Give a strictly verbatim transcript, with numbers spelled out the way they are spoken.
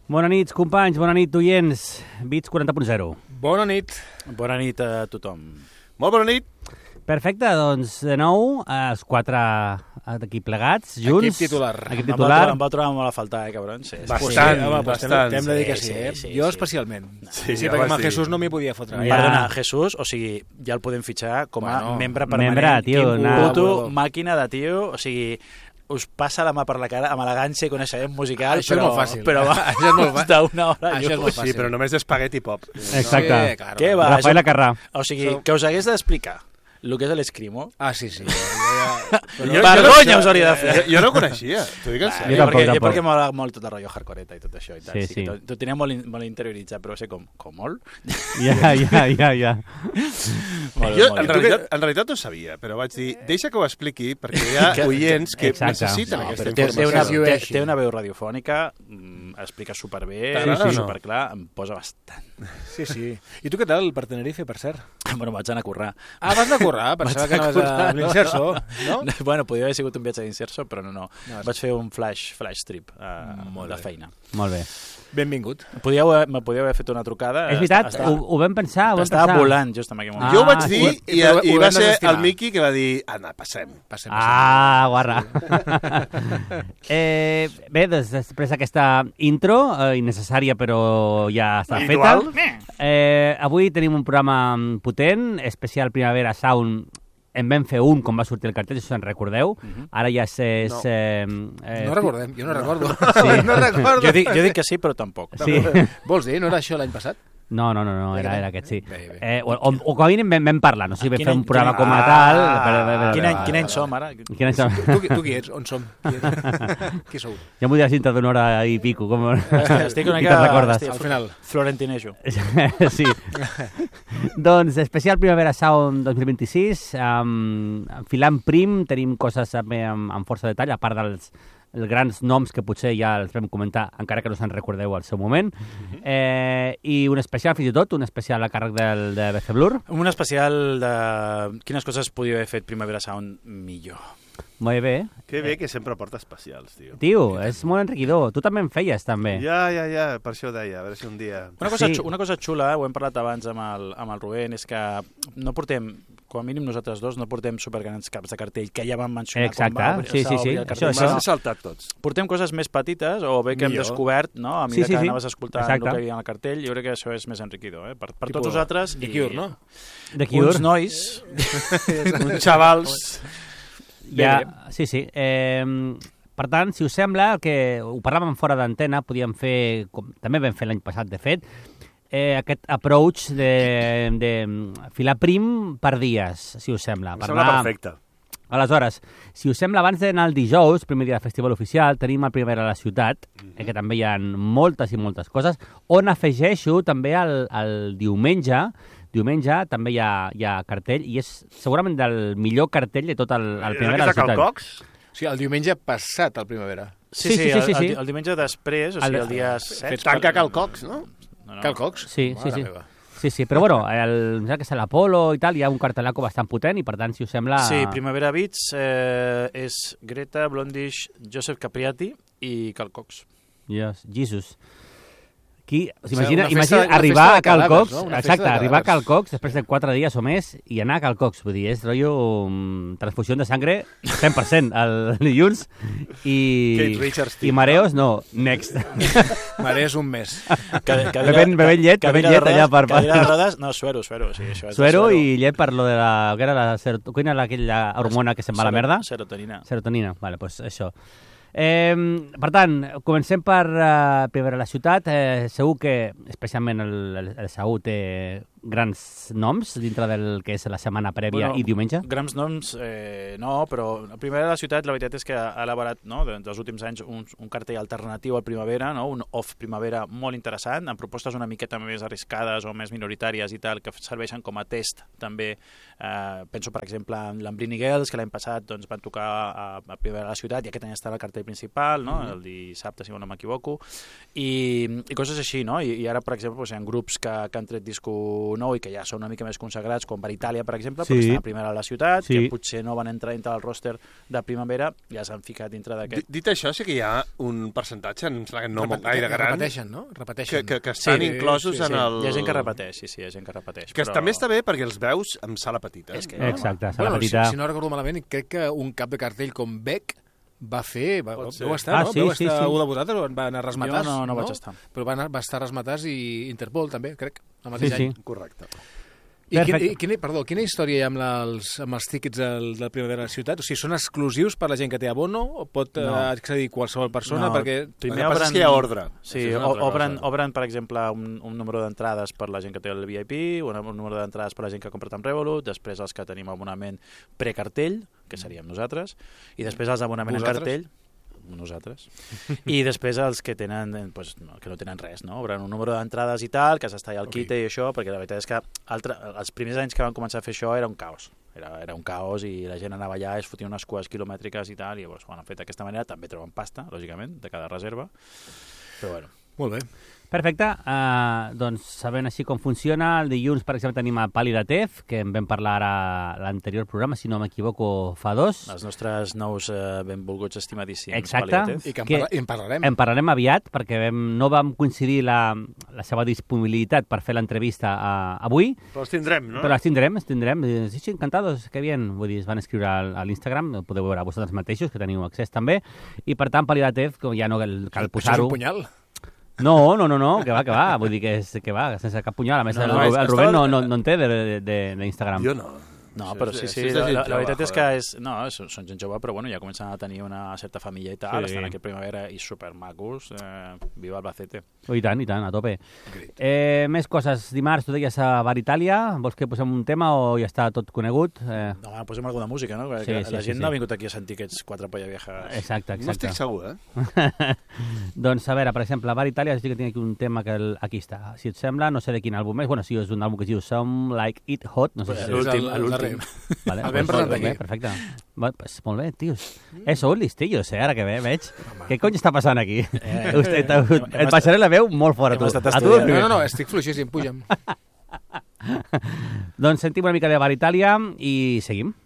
Bona nit, companys, bona nit, oients. Beats quaranta punt zero. Bona nit. Bona nit a tothom. Molt bona nit. Perfecte, doncs de nou, els quatre d'aquí plegats, junts. Equip titular. Equip titular. Em va trobar molt a faltar, eh, cabrons? Sí, bastant, sí, home, bastant. T'hem de dir que Sí, sí, eh? sí, sí, jo sí. especialment. Sí, Sí, ja perquè vas amb el dir. Jesús no m'hi podia fotre. Ja. Perdona, Jesús, o sigui, ja el podem fitxar com a Bueno, membre permanent. membre, tio, Quin nada. puto Bueno. màquina de tio, o sigui, us passa la mà per la cara amb elegància i coneixement musical, Això és però, molt fàcil. però va, Això és molt fàcil. d'una hora Això és lluny. molt Sí, fàcil. però només d'espagueti pop. Exacte. Sí, claro. Què va? Rafael Això- Acarrà. O sigui, Som- que us hagués d'explicar el que és l'escrimo. Ah, sí, sí. Jo, jo ja... Jo- Vergonya jo- us hauria de fer. Jo, jo no ho coneixia, t'ho dic en Ah, Jo sèrio. tampoc, perquè, tampoc. perquè m'agrada molt tot el rotllo hardcoreta i tot això i tal. Sí, Sí, sí. T'ho, t'ho tenia molt, in- molt interioritzat, però va ser com, com molt? Ja, ja, ja, ja. molt Jo, molt en bé. realitat, en realitat ho sabia, però vaig dir, deixa que ho expliqui, perquè hi ha Que- oients que Exacte. necessiten No, aquesta però té, té, una, informació. té, Llueixi. té una veu radiofònica, mm, explica superbé, T'agrada sí, o no? superclar, em posa bastant. Sí, sí. I tu què tal per Tenerife, per cert? Bueno, vaig anar a currar. Ah, vas de currar? Pensava que anaves a l'Inserso, no? Bueno, podria haver sigut un viatge d'inserso, però no, no. No, Vaig fer un flash, flash trip uh, Molt de bé. feina. Molt bé. Benvingut. Podíeu, haver- me podíeu haver fet una trucada. És veritat, Estava, ho, ho vam pensar, ho vam estava pensar. volant just en aquell moment. Ah, Jo ho vaig dir sí. i, Però ho i vam va ser desestimar. el Miqui que va dir, Anna, passem. Passem, passem. Ah, guarra. eh, bé, doncs, després d'aquesta intro, eh, innecessària però ja està Habitual. feta, eh, avui tenim un programa potent, especial Primavera Sound. En vam fer un quan va sortir el cartell, si us en recordeu. Ara ja és... és No. eh, eh, No recordem, jo no recordo. Sí. No recordo. Jo dic, jo dic que sí, però tampoc. Sí. Vols dir, no era això l'any passat? No, no, no, no era, era aquest, sí. Bé, bé. Eh, o, o, o com a mínim vam, vam parlar, no sé si vam Quin fer un any- programa quin- com a Ah, tal. Però, però, però, Quin però, any, quin any vale, som ara? Quin any som? Tu, qui- tu qui ets? On som? Qui, ets? qui sou? Ja m'ho diràs dintre d'una hora i pico. Com... Estic una I mica... te'n recordes. estic Al final. Florentinejo. Sí. Doncs especial Primavera Sound dos mil vint-i-sis, um, enfilant prim, tenim coses també amb, amb força detall, a part dels els grans noms que potser ja els vam comentar, encara que no se'n recordeu al seu moment, eh, i un especial, fins i tot, un especial a càrrec del, de B C Blur. Un especial de quines coses podria haver fet Primavera Sound millor. Molt bé. Que bé que sempre porta especials, tio. Tio, és molt enriquidor. Tu també en feies, també. Ja, ja, ja, per això deia, a veure si un dia... Una cosa, Sí. sí. una cosa xula, ho hem parlat abans amb el, amb el Rubén, és que no portem, com a mínim nosaltres dos, no portem supergrans caps de cartell, que ja vam mencionar Exacte, quan va obrir, sí, sí, sí, el això, cartell. això. M'has saltat tots. Portem coses més petites, o bé que hem Millor. descobert, no? a Sí, mesura sí, que sí. anaves escoltant Exacte. el que hi havia al cartell, jo crec que això és més enriquidor, eh? per, per Tipo tots vosaltres. The Cure, no? De Uns Cure. nois... Uns xavals... Ja, Bé, sí, sí. Eh, per tant, si us sembla, que ho parlàvem fora d'antena, podíem fer, com també vam fer l'any passat, de fet, eh, aquest approach de, de filar prim per dies, si us sembla. Em Per sembla anar- perfecte. Aleshores, si us sembla, abans d'anar el dijous, primer dia del festival oficial, tenim el primer a la ciutat, eh, que també hi ha moltes i moltes coses, on afegeixo també el, el diumenge, diumenge també hi ha, hi ha cartell, i és segurament del millor cartell de tot el, el primer a la És aquest ciutat. Calcocs? O sigui, el diumenge passat, el Primavera. Sí, Sí, sí, sí, sí, sí, el, sí. el, el diumenge després, o El- sigui, el dia set... Tanca Calcocs, no? No, no. Cal Cox? Sí, sí, Mare sí. meva. Sí, sí, però bueno, el, em sembla que és l'Apolo i tal, hi ha un cartel·laco bastant potent i per tant, si us sembla... Sí, Primavera Beats eh, és Greta, Blondish, Joseph Capriati i Cal Cox. Yes, Jesus. Qui, O sigui, imagina, una imagina festa- una arribar festa de a Cal cadàvers, Cox, no? Una festa exacte, de arribar a Cal cadàvers. Cox després de quatre dies o més i anar a Cal Cox, vull dir, és rotllo um, transfusió de sangre cent per cent el dilluns i, Kate Richards, i mareos, no, next. Marees un mes. Cadira, Bevent- bevent llet, cadira bevent llet de allà per- Cadira de rodes, no, suero, suero. Sí, això és de Suero i llet per lo de la... Què era la serot... Quina era aquella hormona que se'n va a la merda? Serotonina. Serotonina, vale, doncs això. Eh, per tant, comencem per uh, Primavera a la ciutat. Eh, segur que, especialment el, el, el Saúl, té grans noms dintre del que és la setmana prèvia Bueno, i diumenge. Grans noms, eh, no, però la Primavera de la ciutat, la veritat és que ha elaborat, no, de- dels últims anys un, un cartell alternatiu al Primavera, no, un off-Primavera molt interessant, amb propostes una miqueta més arriscades o més minoritàries i tal, que serveixen com a test també. Eh, penso, per exemple, en l'Ambrini Girls, que l'any passat doncs, van tocar a, a Primavera de la ciutat i aquest any està al cartell principal, no? El dissabte, si no m'equivoco, i, i coses així, no? I, i ara, per exemple, doncs, hi ha grups que, que han tret disco nou i que ja són una mica més consagrats, com Veritàlia, per exemple, Sí. perquè estan a primera a la ciutat, Sí. que potser no van entrar dintre del roster de primavera, ja s'han ficat dintre d'aquest. Dit això, sí que hi ha un percentatge, em sembla que no molt gaire gran, Repeteixen, no? que, Repeteixen. que, que estan Sí, inclosos sí, en sí. el... Hi ha gent que repeteix, sí, sí, hi ha gent que repeteix. Que però... també està bé perquè els veus amb sala petita. És que- Exacte, sala Bueno, si, petita. si no recordo malament, crec que un cap de cartell com Beck va fer... Va, Pot ser. vau estar, Ah, no? sí, Vau sí, estar sí. algú de vosaltres o van anar Jo resmatats? no, no vaig estar. Però van, anar- va estar resmatats i Interpol també, crec, el mateix Sí, sí. any. Correcte. I, quina, Perfecte. i quina, perdó, quina història hi ha amb, la, els, amb els tíquets del, del Primavera a la ciutat? O sigui, són exclusius per la gent que té abono o pot No. no. accedir qualsevol persona? No, perquè... El primer que passa obren- és que hi ha ordre. Sí, Això és una o- altra obren, cosa. obren, per exemple, un, un número d'entrades per la gent que té el V I P, un, un número d'entrades per la gent que ha comprat amb Revolut, després els que tenim abonament precartell, que seríem nosaltres, i després els abonament en Vosaltres? cartell, nosaltres, i després els que tenen, eh, pues, no, que no tenen res, no? Obren un número d'entrades i tal, que s'està allà al quite i això, perquè la veritat és que altre, els primers anys que van començar a fer això era un caos. Era, era un caos i la gent anava allà, es fotia unes cues quilomètriques i tal, i llavors ho han fet d'aquesta manera, també troben pasta, lògicament, de cada reserva, però bueno. Molt bé. Perfecte, uh, doncs sabent així com funciona, el dilluns, per exemple, tenim a Pali de Tef, que en vam parlar ara a l'anterior programa, si no m'equivoco, fa dos. Els nostres nous eh, benvolguts estimadíssims. Exacte. Pal·liatius. I que en, Que- parla, i en parlarem. En parlarem aviat, perquè vam, no vam coincidir la, la seva disponibilitat per fer l'entrevista uh, avui, Però els tindrem, no? però les tindrem, les tindrem. I, Sí, sí, encantados, que bien. Vull dir, es van escriure al, a l'Instagram, ho podeu veure vosaltres mateixos, que teniu accés també, i per tant, Pali de Tef, com ja no cal, cal Això és posar-ho... un punyal. No, no, no, no, que va, que va, vull dir que, és, que va, sense cap punyal. A més, No, el, no, Ru- és- el Rubén estava- no, no, no en té de- de- d'Instagram. Jo no. No, Això però és- sí, sí, això és la, de la, gent la veritat jove, és que joder. és, no, són, són gent jove, però bueno, ja comencen a tenir una certa família i tal, Sí. estan aquí a primavera i supermacos, eh, viva Albacete. Oh, I tant, i tant, a tope. Eh, més coses. Dimarts, tu deies a Bar Itàlia. Vols que posem un tema o ja està tot conegut? Eh, No, home, posem alguna música, no? Sí, Que sí, la sí, gent sí. no ha vingut aquí a sentir aquests quatre polla viejas. exacte, No estic exacte. segur, eh? Doncs, a veure, per exemple, a Bar Itàlia, sí que tinc aquí un tema que el, aquí està. Si et sembla, no sé de quin àlbum és. Bueno, sí, és un àlbum que es diu Some Like It Hot. No sé si és... L'últim, el- el l'últim. Vale, El vam doncs, presentar molt bé, aquí. perfecte. Va, pues, molt bé, tios. Eh, sou listillos, eh, ara que ve, veig. Què cony està passant aquí? Eh, Usted, hem et passaré la veu molt fora, hem tu. estat A tu, estudiant. primer. No, no, no, estic fluixíssim, puja'm. Doncs sentim una mica de Bar Itàlia i seguim.